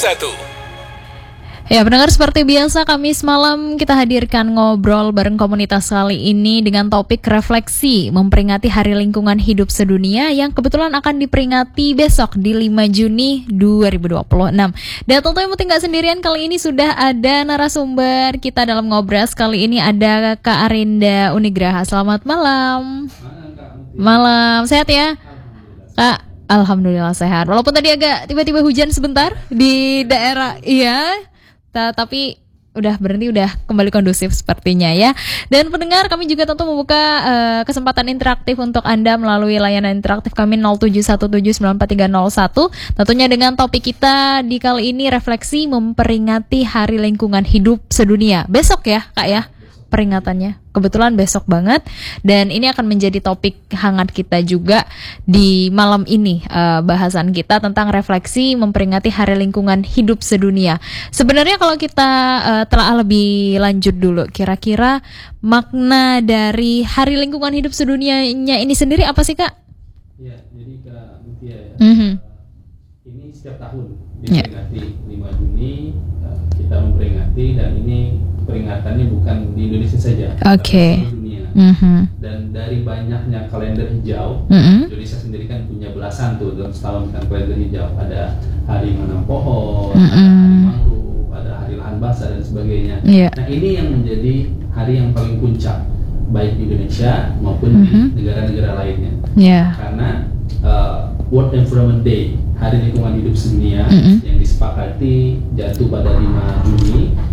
Ya, pendengar, seperti biasa Kamis malam kita hadirkan ngobrol bareng komunitas kali ini dengan topik refleksi memperingati Hari Lingkungan Hidup Sedunia yang kebetulan akan diperingati besok di 5 Juni 2026. Dan tentunya Muti nggak sendirian, kali ini sudah ada narasumber kita dalam ngobras. Kali ini ada Kak Arinda Unigraha. Selamat malam. Malam, sehat ya Kak? Alhamdulillah sehat. Walaupun tadi agak tiba-tiba hujan sebentar di daerah, iya. Tapi udah berhenti, udah kembali kondusif sepertinya ya. Dan pendengar, kami juga tentu membuka kesempatan interaktif untuk Anda melalui layanan interaktif kami 0717943101. Tentunya dengan topik kita di kali ini, refleksi memperingati Hari Lingkungan Hidup Sedunia. Besok ya Kak ya peringatannya, kebetulan besok banget. Dan ini akan menjadi topik hangat kita juga di malam ini, bahasan kita tentang refleksi memperingati Hari Lingkungan Hidup Sedunia. Sebenarnya kalau kita telah lebih lanjut dulu, kira-kira makna dari Hari Lingkungan Hidup Sedunianya ini sendiri apa sih Kak? Ya, jadi Kak Mutia ya, ini setiap tahun diperingati 5 Juni, kita memperingati, dan ini peringatannya bukan di Indonesia saja, Oke. seluruh dunia. Dan dari banyaknya kalender hijau, Indonesia sendiri kan punya belasan tuh dalam setahun kan kalender hijau. Ada hari menanam pohon, ada hari mangrove, ada hari lahan basah dan sebagainya. Nah, ini yang menjadi hari yang paling puncak baik di Indonesia maupun di negara-negara lainnya. Karena World Environment Day, Hari Lingkungan Hidup Sedunia, yang disepakati jatuh pada 5 Juni